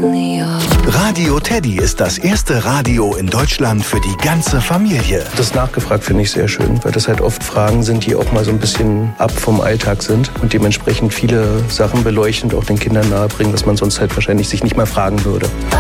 Radio Teddy ist das erste Radio in Deutschland für die ganze Familie. Das nachgefragt finde ich sehr schön, weil das halt oft Fragen sind, die auch mal so ein bisschen ab vom Alltag sind und dementsprechend viele Sachen beleuchtend auch den Kindern nahebringen, was man sonst halt wahrscheinlich sich nicht mal fragen würde.